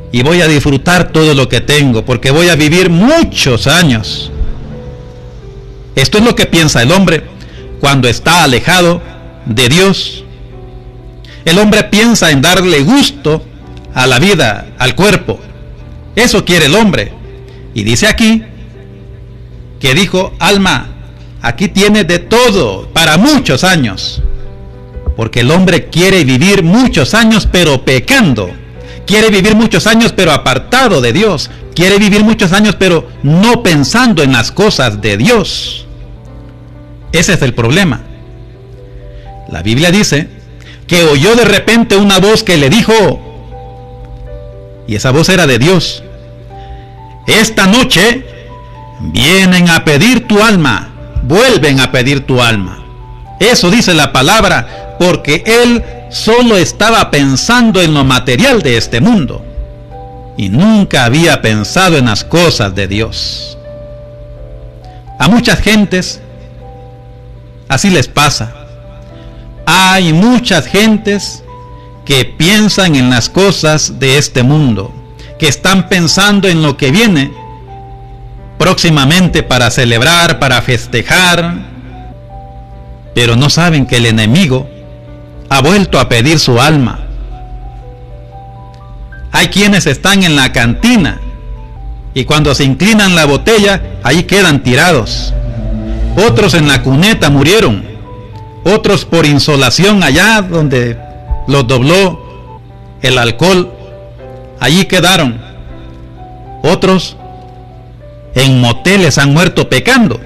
y voy a disfrutar todo lo que tengo, porque voy a vivir muchos años. Esto es lo que piensa el hombre cuando está alejado de Dios. El hombre piensa en darle gusto a la vida, al cuerpo. Eso quiere el hombre. Y dice aquí que dijo: alma, aquí tienes de todo para muchos años. Porque el hombre quiere vivir muchos años pero pecando. Quiere vivir muchos años pero apartado de Dios. Quiere vivir muchos años pero no pensando en las cosas de Dios. Ese es el problema. La Biblia dice que oyó de repente una voz que le dijo, y esa voz era de Dios: esta noche vienen a pedir tu alma, vuelven a pedir tu alma. Eso dice la palabra, porque él solo estaba pensando en lo material de este mundo y nunca había pensado en las cosas de Dios. A muchas gentes así les pasa. Hay muchas gentes que piensan en las cosas de este mundo, que están pensando en lo que viene próximamente para celebrar, para festejar, pero no saben que el enemigo ha vuelto a pedir su alma. Hay quienes están en la cantina y cuando se inclinan la botella, ahí quedan tirados. Otros en la cuneta murieron. Otros por insolación allá donde los dobló el alcohol, allí quedaron. Otros en moteles han muerto pecando.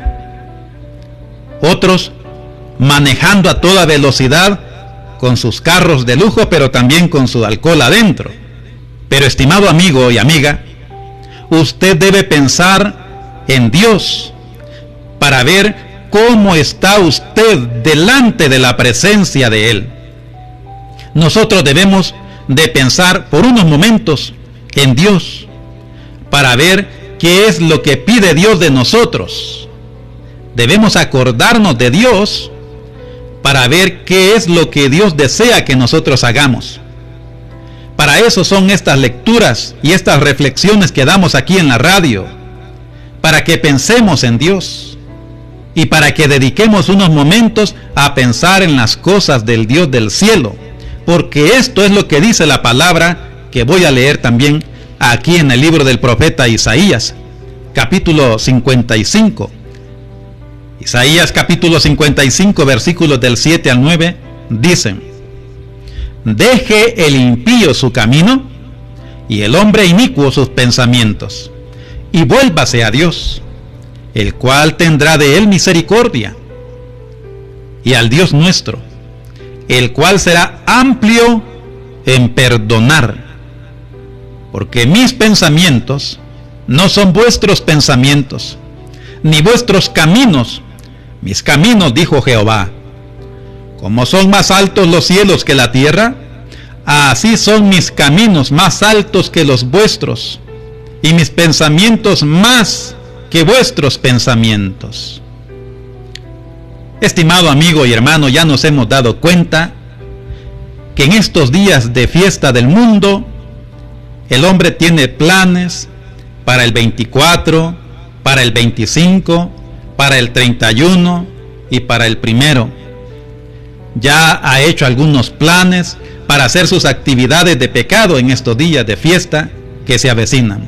Otros manejando a toda velocidad con sus carros de lujo, pero también con su alcohol adentro. Pero estimado amigo y amiga, usted debe pensar en Dios para ver cómo está usted delante de la presencia de Él. Nosotros debemos de pensar por unos momentos en Dios para ver qué es lo que pide Dios de nosotros. Debemos acordarnos de Dios para ver qué es lo que Dios desea que nosotros hagamos. Para eso son estas lecturas y estas reflexiones que damos aquí en la radio, para que pensemos en Dios y para que dediquemos unos momentos a pensar en las cosas del Dios del cielo, porque esto es lo que dice la palabra que voy a leer también aquí en el libro del profeta Isaías, capítulo 55. Isaías capítulo 55, versículos del 7 al 9, dicen: deje el impío su camino y el hombre inicuo sus pensamientos, y vuélvase a Dios, el cual tendrá de él misericordia, y al Dios nuestro, el cual será amplio en perdonar, porque mis pensamientos no son vuestros pensamientos, ni vuestros caminos mis caminos, dijo Jehová. Como son más altos los cielos que la tierra, así son mis caminos más altos que los vuestros, y mis pensamientos más que vuestros pensamientos. Estimado amigo y hermano, ya nos hemos dado cuenta que en estos días de fiesta del mundo, el hombre tiene planes para el 24, para el 25, para el 31 y para el 1. Ya ha hecho algunos planes para hacer sus actividades de pecado en estos días de fiesta que se avecinan.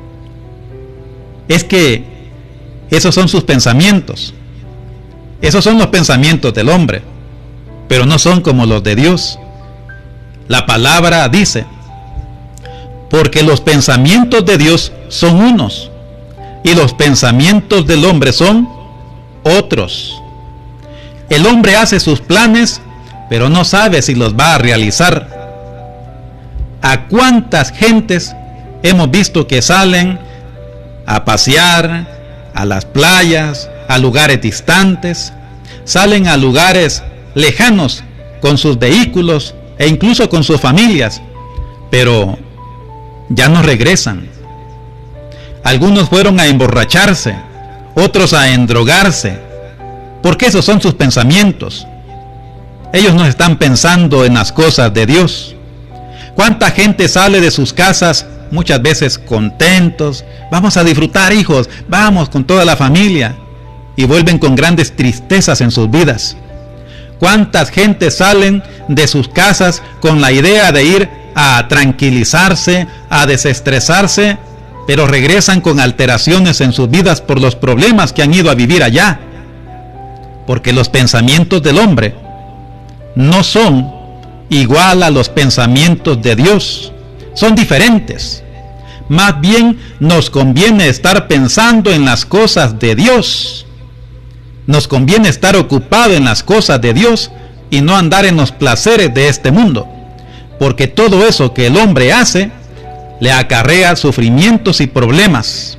Es que esos son sus pensamientos. Esos son los pensamientos del hombre, pero no son como los de Dios. La palabra dice: porque los pensamientos de Dios son unos, y los pensamientos del hombre son otros. El hombre hace sus planes, pero no sabe si los va a realizar. ¿A cuántas gentes hemos visto que salen a pasear a las playas, a lugares distantes, salen a lugares lejanos con sus vehículos e incluso con sus familias, pero ya no regresan? Algunos fueron a emborracharse, otros a endrogarse, porque esos son sus pensamientos. Ellos no están pensando en las cosas de Dios. ¿Cuánta gente sale de sus casas muchas veces contentos, vamos a disfrutar, hijos, vamos con toda la familia, y vuelven con grandes tristezas en sus vidas. ¿Cuántas gentes salen de sus casas con la idea de ir a tranquilizarse, a desestresarse, pero regresan con alteraciones en sus vidas por los problemas que han ido a vivir allá? Porque los pensamientos del hombre no son igual a los pensamientos de Dios, son diferentes. Más bien nos conviene estar pensando en las cosas de Dios. Nos conviene estar ocupado en las cosas de Dios y no andar en los placeres de este mundo, porque todo eso que el hombre hace le acarrea sufrimientos y problemas.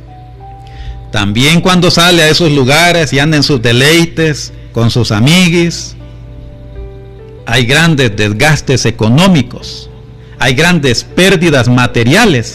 También cuando sale a esos lugares y anda en sus deleites con sus amiguis, hay grandes desgastes económicos, hay grandes pérdidas materiales,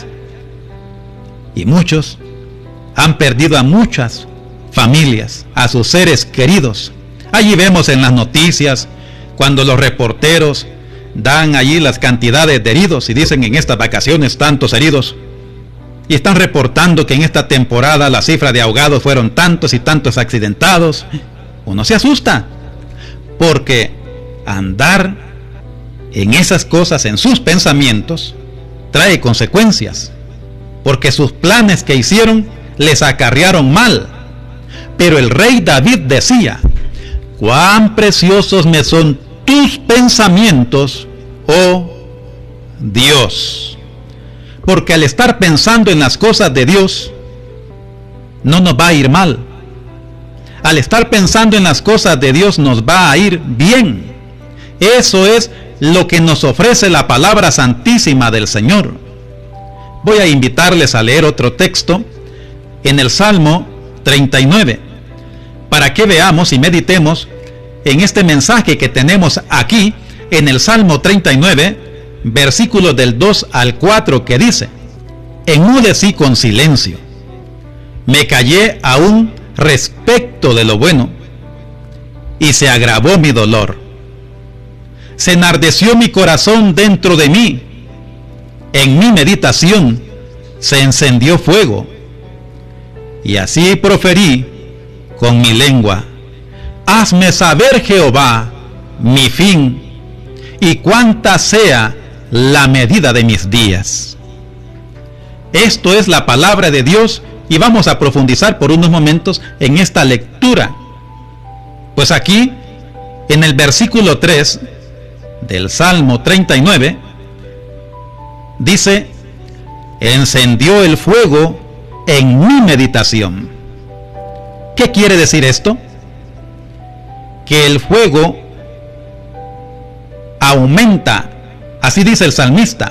y muchos han perdido a muchas familias, a sus seres queridos. Allí vemos en las noticias cuando los reporteros dan allí las cantidades de heridos y dicen en estas vacaciones tantos heridos, y están reportando que en esta temporada la cifra de ahogados fueron tantos y tantos accidentados. Uno se asusta, porque andar en esas cosas, en sus pensamientos, trae consecuencias, porque sus planes que hicieron les acarrearon mal. Pero el rey David decía: cuán preciosos me son tus pensamientos, oh Dios. Porque al estar pensando en las cosas de Dios, no nos va a ir mal. Al estar pensando en las cosas de Dios, nos va a ir bien. Eso es lo que nos ofrece la palabra santísima del Señor. Voy a invitarles a leer otro texto en el Salmo 39, para que veamos y meditemos en este mensaje que tenemos aquí en el Salmo 39, versículos del 2 al 4, que dice: enmudecí con silencio, me callé aún respecto de lo bueno, y se agravó mi dolor. Se enardeció mi corazón dentro de mí, en mi meditación se encendió fuego, y así proferí con mi lengua: hazme saber, Jehová, mi fin, y cuánta sea la medida de mis días. Esto es la palabra de Dios, y vamos a profundizar por unos momentos en esta lectura. Pues aquí, en el versículo 3 del Salmo 39, dice: encendió el fuego en mi meditación. ¿Qué quiere decir esto? Que el fuego aumenta, así dice el salmista,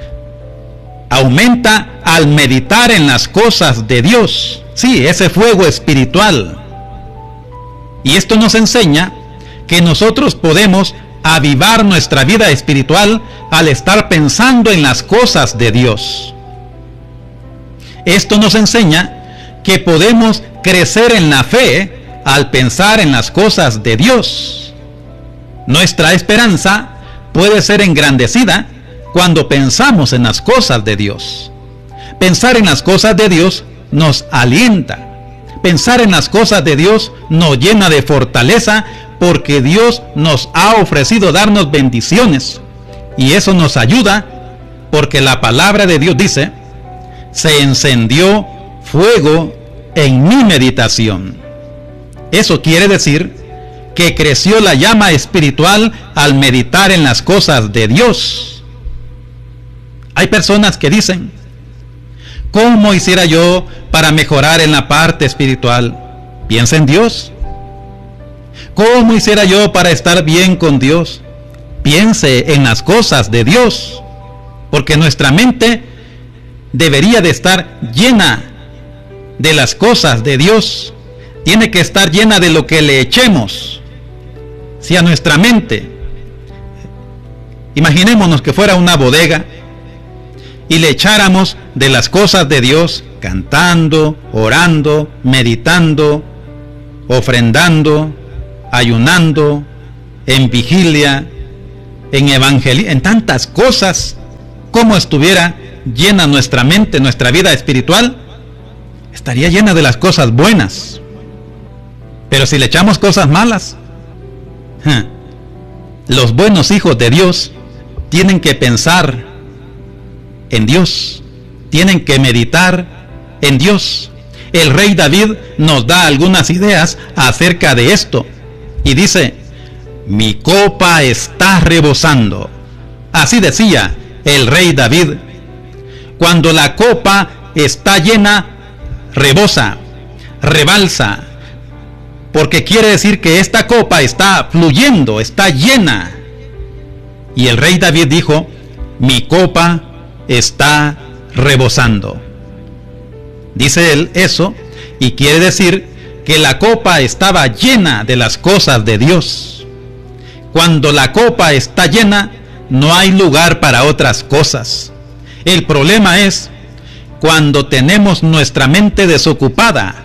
aumenta al meditar en las cosas de Dios. Sí, ese fuego espiritual. Y esto nos enseña que nosotros podemos avivar nuestra vida espiritual al estar pensando en las cosas de Dios. Esto nos enseña que podemos crecer en la fe al pensar en las cosas de Dios. Nuestra esperanza puede ser engrandecida cuando pensamos en las cosas de Dios. Pensar en las cosas de Dios nos alienta. Pensar en las cosas de Dios nos llena de fortaleza, porque Dios nos ha ofrecido darnos bendiciones, y eso nos ayuda, porque la palabra de Dios dice: se encendió fuego en mi meditación. Eso quiere decir que creció la llama espiritual al meditar en las cosas de Dios. Hay personas que dicen: ¿cómo hiciera yo para mejorar en la parte espiritual? Piensa en Dios. ¿Cómo hiciera yo para estar bien con Dios? Piense en las cosas de Dios, porque nuestra mente debería de estar llena de las cosas de Dios. Tiene que estar llena de lo que le echemos. Si a nuestra mente, imaginémonos que fuera una bodega, y le echáramos de las cosas de Dios, cantando, orando, meditando, ofrendando, ayunando, en vigilia, en evangelismo, en tantas cosas, como estuviera llena nuestra mente, nuestra vida espiritual, estaría llena de las cosas buenas. Pero si le echamos cosas malas, los buenos hijos de Dios tienen que pensar en Dios, tienen que meditar en Dios. El rey David nos da algunas ideas acerca de esto y dice: mi copa está rebosando. Así decía el rey David. Cuando la copa está llena, rebosa, rebalsa, porque quiere decir que esta copa está fluyendo, está llena. Y el rey David dijo: mi copa está rebosando. Dice él eso, y quiere decir que la copa estaba llena de las cosas de Dios. Cuando la copa está llena, no hay lugar para otras cosas. El problema es cuando tenemos nuestra mente desocupada.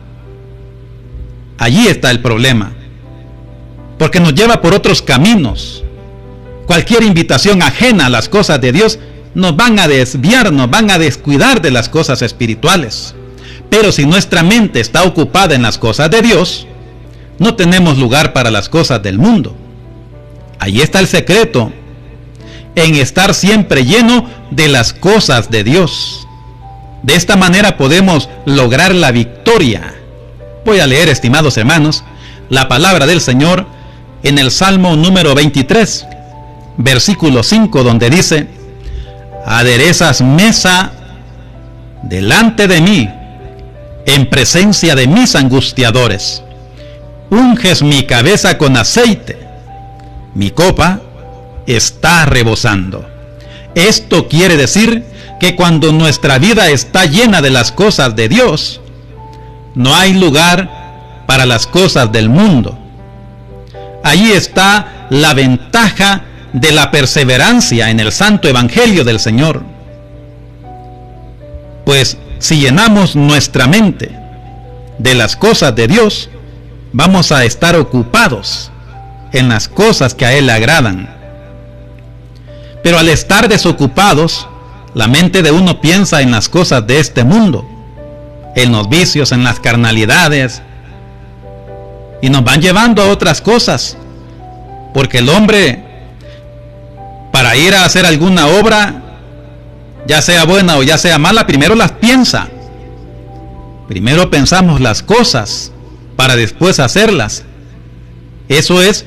Allí está el problema, porque nos lleva por otros caminos. Cualquier invitación ajena a las cosas de Dios nos van a desviar, nos van a descuidar de las cosas espirituales. Pero si nuestra mente está ocupada en las cosas de Dios, no tenemos lugar para las cosas del mundo. Ahí está el secreto, en estar siempre lleno de las cosas de Dios. De esta manera podemos lograr la victoria. Voy a leer, estimados hermanos, la palabra del Señor en el Salmo número 23, versículo 5, donde dice: aderezas mesa delante de mí, en presencia de mis angustiadores. Unges mi cabeza con aceite, mi copa está rebosando. Esto quiere decir que cuando nuestra vida está llena de las cosas de Dios, no hay lugar para las cosas del mundo. Allí está la ventaja de la perseverancia en el santo evangelio del Señor. Pues si llenamos nuestra mente de las cosas de Dios, vamos a estar ocupados en las cosas que a Él le agradan. Pero al estar desocupados, la mente de uno piensa en las cosas de este mundo, en los vicios, en las carnalidades, y nos van llevando a otras cosas, porque el hombre, para ir a hacer alguna obra, ya sea buena o ya sea mala, primero las piensa. Primero pensamos las cosas para después hacerlas. Eso es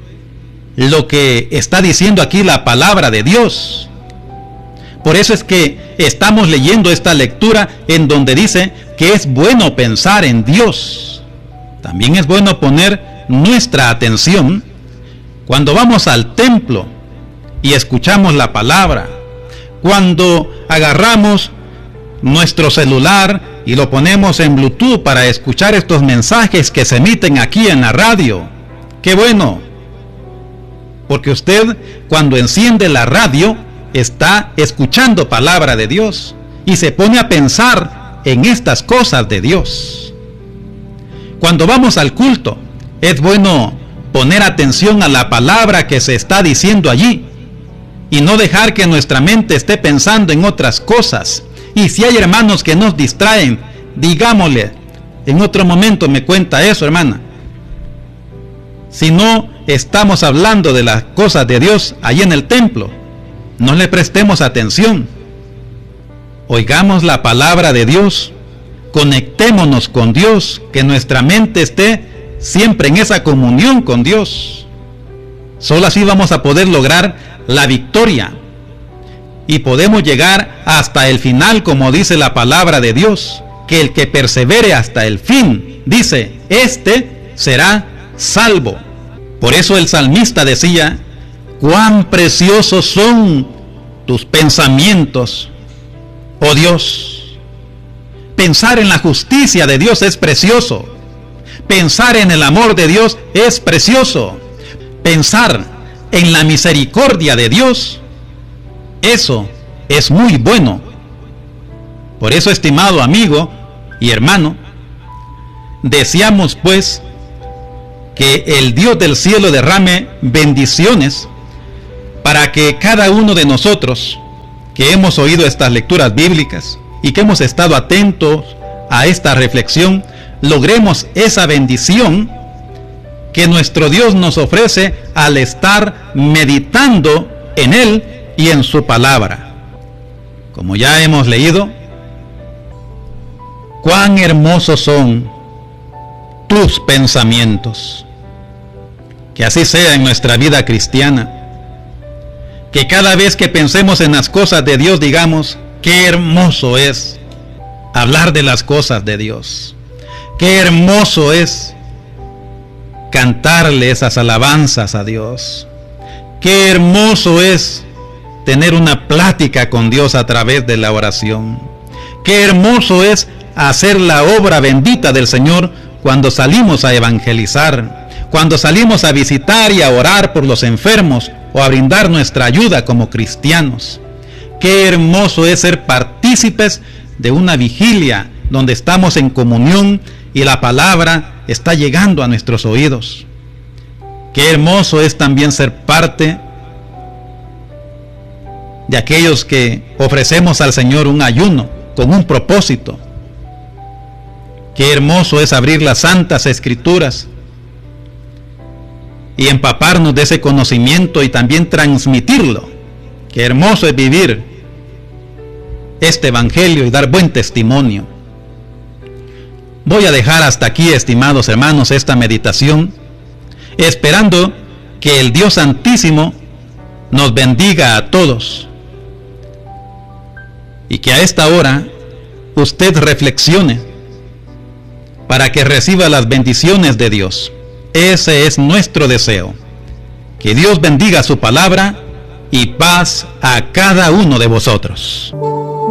lo que está diciendo aquí la palabra de Dios. Por eso es que estamos leyendo esta lectura en donde dice que es bueno pensar en Dios. También es bueno poner nuestra atención cuando vamos al templo y escuchamos la palabra, cuando agarramos nuestro celular y lo ponemos en Bluetooth para escuchar estos mensajes que se emiten aquí en la radio. ¡Qué bueno! Porque usted, cuando enciende la radio, está escuchando palabra de Dios y se pone a pensar en estas cosas de Dios. Cuando vamos al culto, es bueno poner atención a la palabra que se está diciendo allí y no dejar que nuestra mente esté pensando en otras cosas. Y si hay hermanos que nos distraen, digámosle: en otro momento me cuenta eso, hermana. Si no estamos hablando de las cosas de Dios ahí en el templo, no le prestemos atención. Oigamos la palabra de Dios, conectémonos con Dios, que nuestra mente esté siempre en esa comunión con Dios. Solo así vamos a poder lograr la victoria y podemos llegar hasta el final, como dice la palabra de Dios, que el que persevere hasta el fin, dice, este será salvo. Por eso el salmista decía: cuán preciosos son tus pensamientos, oh Dios. Pensar en la justicia de Dios es precioso. Pensar en el amor de Dios es precioso. Pensar en la misericordia de Dios, eso es muy bueno. Por eso, estimado amigo y hermano, deseamos pues que el Dios del cielo derrame bendiciones para que cada uno de nosotros que hemos oído estas lecturas bíblicas y que hemos estado atentos a esta reflexión, logremos esa bendición que nuestro Dios nos ofrece al estar meditando en Él y en su palabra. Como ya hemos leído, cuán hermosos son tus pensamientos. Que así sea en nuestra vida cristiana. Que cada vez que pensemos en las cosas de Dios digamos, qué hermoso es hablar de las cosas de Dios. Qué hermoso es cantarle esas alabanzas a Dios. Qué hermoso es tener una plática con Dios a través de la oración. Qué hermoso es hacer la obra bendita del Señor cuando salimos a evangelizar, cuando salimos a visitar y a orar por los enfermos o a brindar nuestra ayuda como cristianos. Qué hermoso es ser partícipes de una vigilia donde estamos en comunión y la palabra está llegando a nuestros oídos. Qué hermoso es también ser parte de aquellos que ofrecemos al Señor un ayuno con un propósito. Qué hermoso es abrir las santas escrituras y empaparnos de ese conocimiento y también transmitirlo. Qué hermoso es vivir este evangelio y dar buen testimonio. Voy a dejar hasta aquí, estimados hermanos, esta meditación, esperando que el Dios Santísimo nos bendiga a todos y que a esta hora usted reflexione para que reciba las bendiciones de Dios. Ese es nuestro deseo. Que Dios bendiga su palabra y paz a cada uno de vosotros.